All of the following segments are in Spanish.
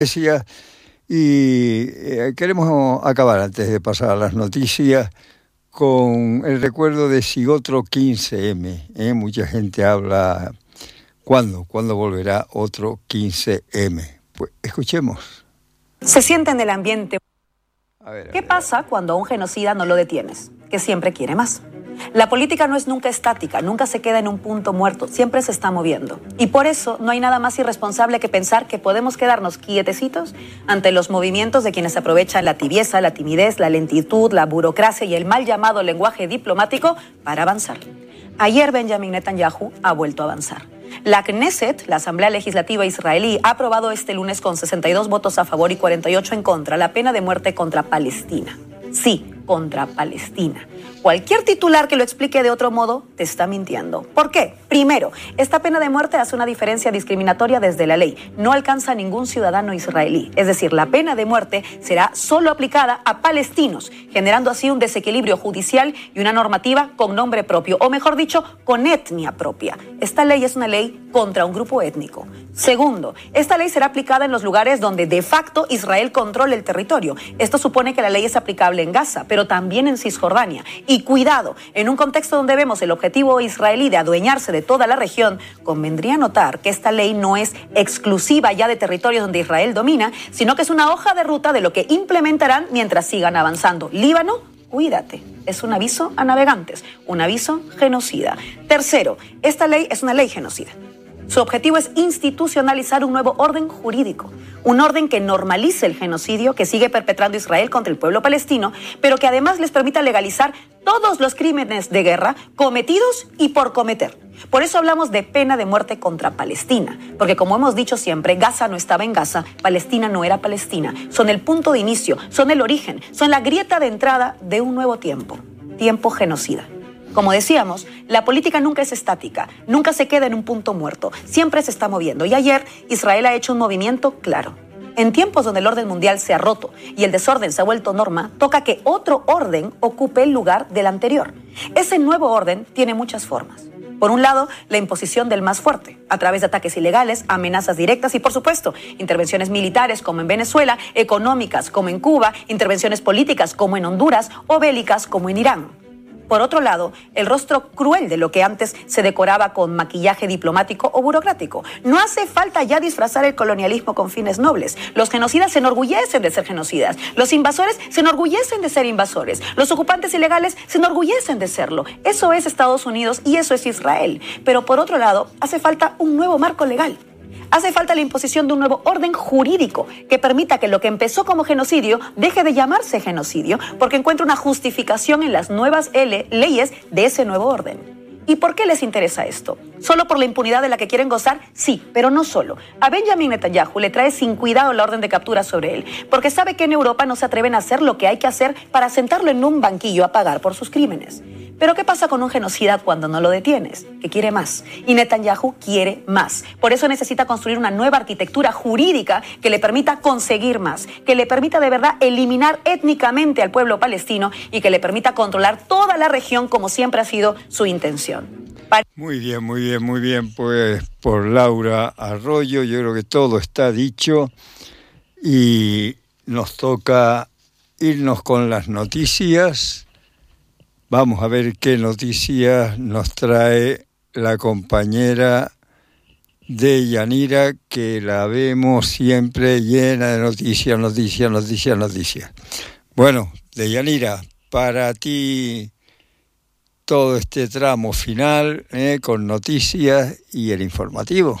Decía, y queremos acabar antes de pasar a las noticias con el recuerdo de si otro 15M. Mucha gente habla, ¿cuándo volverá otro 15M? Pues escuchemos. Se siente en el ambiente. ¿Qué pasa cuando a un genocida no lo detienes? Que siempre quiere más. La política no es nunca estática, nunca se queda en un punto muerto, siempre se está moviendo. Y por eso no hay nada más irresponsable que pensar que podemos quedarnos quietecitos ante los movimientos de quienes aprovechan la tibieza, la timidez, la lentitud, la burocracia y el mal llamado lenguaje diplomático para avanzar. Ayer Benjamin Netanyahu ha vuelto a avanzar. La Knesset, la Asamblea Legislativa Israelí, ha aprobado este lunes con 62 votos a favor y 48 en contra la pena de muerte contra Palestina. Sí, contra Palestina. Cualquier titular que lo explique de otro modo te está mintiendo. ¿Por qué? Primero, esta pena de muerte hace una diferencia discriminatoria desde la ley. No alcanza a ningún ciudadano israelí. Es decir, la pena de muerte será solo aplicada a palestinos, generando así un desequilibrio judicial y una normativa con nombre propio, o mejor dicho, con etnia propia. Esta ley es una ley contra un grupo étnico. Segundo, esta ley será aplicada en los lugares donde de facto Israel controla el territorio. Esto supone que la ley es aplicable en Gaza, pero también en Cisjordania. Y cuidado, en un contexto donde vemos el objetivo israelí de adueñarse de toda la región, convendría notar que esta ley no es exclusiva ya de territorios donde Israel domina, sino que es una hoja de ruta de lo que implementarán mientras sigan avanzando. Líbano, cuídate. Es un aviso a navegantes, un aviso genocida. Tercero, esta ley es una ley genocida. Su objetivo es institucionalizar un nuevo orden jurídico, un orden que normalice el genocidio que sigue perpetrando Israel contra el pueblo palestino, pero que además les permita legalizar todos los crímenes de guerra cometidos y por cometer. Por eso hablamos de pena de muerte contra Palestina, porque como hemos dicho siempre, Gaza no estaba en Gaza, Palestina no era Palestina. Son el punto de inicio, son el origen, son la grieta de entrada de un nuevo tiempo genocida. Como decíamos, la política nunca es estática, nunca se queda en un punto muerto, siempre se está moviendo. Y ayer Israel ha hecho un movimiento claro. En tiempos donde el orden mundial se ha roto y el desorden se ha vuelto norma, toca que otro orden ocupe el lugar del anterior. Ese nuevo orden tiene muchas formas. Por un lado, la imposición del más fuerte, a través de ataques ilegales, amenazas directas y, por supuesto, intervenciones militares como en Venezuela, económicas como en Cuba, intervenciones políticas como en Honduras o bélicas como en Irán. Por otro lado, el rostro cruel de lo que antes se decoraba con maquillaje diplomático o burocrático. No hace falta ya disfrazar el colonialismo con fines nobles. Los genocidas se enorgullecen de ser genocidas. Los invasores se enorgullecen de ser invasores. Los ocupantes ilegales se enorgullecen de serlo. Eso es Estados Unidos y eso es Israel. Pero por otro lado, hace falta un nuevo marco legal. Hace falta la imposición de un nuevo orden jurídico que permita que lo que empezó como genocidio deje de llamarse genocidio porque encuentra una justificación en las nuevas leyes de ese nuevo orden. ¿Y por qué les interesa esto? ¿Solo por la impunidad de la que quieren gozar? Sí, pero no solo. A Benjamin Netanyahu le trae sin cuidado la orden de captura sobre él, porque sabe que en Europa no se atreven a hacer lo que hay que hacer para sentarlo en un banquillo a pagar por sus crímenes. Pero ¿qué pasa con un genocida cuando no lo detienes? Que quiere más. Y Netanyahu quiere más. Por eso necesita construir una nueva arquitectura jurídica que le permita conseguir más, que le permita de verdad eliminar étnicamente al pueblo palestino y que le permita controlar toda la región como siempre ha sido su intención. Muy bien, pues por Laura Arroyo, yo creo que todo está dicho y nos toca irnos con las noticias. Vamos a ver qué noticias nos trae la compañera de Yanira, que la vemos siempre llena de noticias. Bueno, de Yanira, para ti todo este tramo final con noticias y el informativo.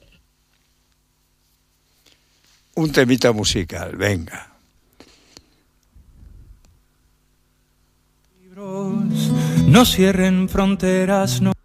Un temita musical, venga. No cierren fronteras, no.